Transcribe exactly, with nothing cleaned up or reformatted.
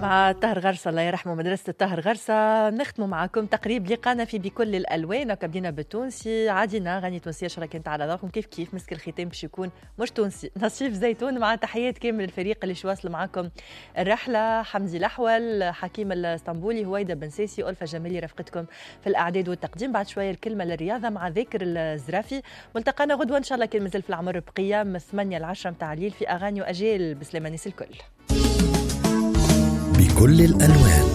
مع طاهر غرسة الله يرحمه مدرسة طاهر غرسة. نختموا معكم تقريب لقانا في بكل الألوان وكبدينا بالتونسي عادينا غني تونسية شرا كانت على ذاكم كيف كيف مسك الختام باش يكون مش تونسي نصيف زيتون مع تحيات كامل الفريق اللي شواصل معكم الرحلة. حمزي الأحول، حكيم الاسطنبولي، هويدا بن ساسي، ألفة جمالي رفقتكم في الأعداد والتقديم. بعد شوية الكلمة للرياضة مع ذاكر الزرافي. ملتقانا غدوة إن شاء الله كان مازال في العمر بقية من ثمانية لعشرة متاع الليل في أغاني وأجيال بسلامانيس الكل. بكل الألوان.